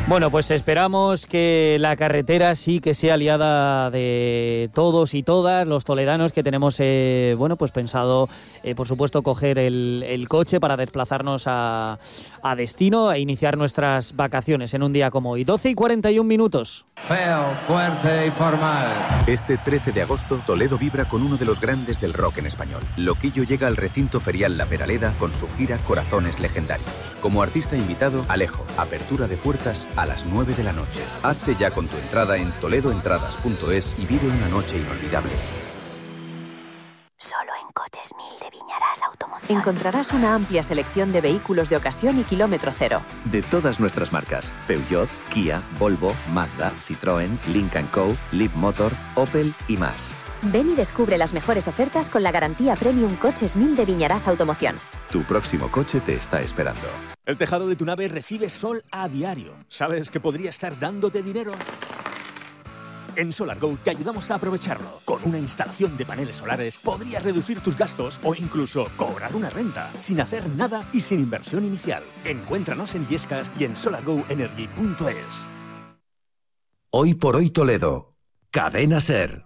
Bueno, pues esperamos que la carretera sí que sea aliada de todos y todas los toledanos que tenemos, pues pensado, por supuesto, coger el coche para desplazarnos a destino e iniciar nuestras vacaciones en un día como hoy. 12:41. Feo, fuerte y formal. Este 13 de agosto, Toledo vibra con uno de los grandes del rock en español. Loquillo llega al recinto ferial La Peraleda con su gira Corazones Legendarios. Como artista invitado, Alejo. Apertura de puertas a las 9 de la noche. Hazte ya con tu entrada en toledoentradas.es y vive una noche inolvidable. Solo en Coches 1000 de Viñarás Automoción encontrarás una amplia selección de vehículos de ocasión y kilómetro cero. De todas nuestras marcas: Peugeot, Kia, Volvo, Mazda, Citroën, Lynk & Co, Leapmotor, Opel y más. Ven y descubre las mejores ofertas con la garantía Premium Coches 1000 de Viñarás Automoción. Tu próximo coche te está esperando. El tejado de tu nave recibe sol a diario. ¿Sabes que podría estar dándote dinero? En SolarGo te ayudamos a aprovecharlo. Con una instalación de paneles solares podrías reducir tus gastos o incluso cobrar una renta, sin hacer nada y sin inversión inicial. Encuéntranos en Illescas y en solargoenergy.es. Hoy por hoy Toledo. Cadena SER.